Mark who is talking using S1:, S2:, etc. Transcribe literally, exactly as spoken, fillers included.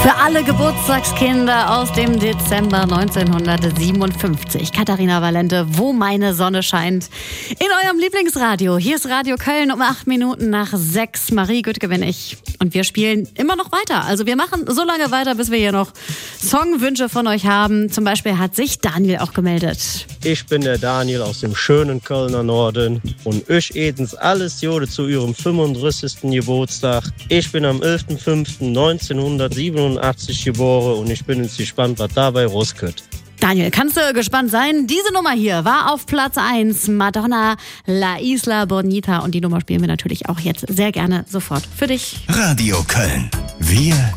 S1: Für alle Geburtstagskinder aus dem Dezember neunzehnhundertsiebenundfünfzig. Katharina Valente, Wo meine Sonne scheint. In eurem Lieblingsradio. Hier ist Radio Köln um acht Minuten nach sechs. Marie Güttke bin ich. Und wir spielen immer noch weiter. Also wir machen so lange weiter, bis wir hier noch Songwünsche von euch haben. Zum Beispiel hat sich Daniel auch gemeldet.
S2: Ich bin der Daniel aus dem schönen Kölner Norden und ich edens alles Jode zu ihrem fünfunddreißigsten Geburtstag. Ich bin am elften fünften neunzehnhundertsiebenundachtzig geboren und ich bin jetzt gespannt, was dabei rauskommt.
S1: Daniel, kannst du gespannt sein? Diese Nummer hier war auf Platz eins. Madonna, La Isla Bonita. Und die Nummer spielen wir natürlich auch jetzt sehr gerne sofort für dich.
S3: Radio Köln. Wir